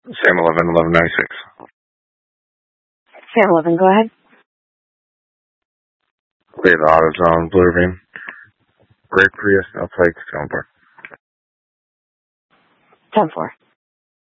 Sam 1196. Sam 11, go ahead. Clear the AutoZone, Blue Ravine. Great Prius, no plates, Jonesboro. 10-4.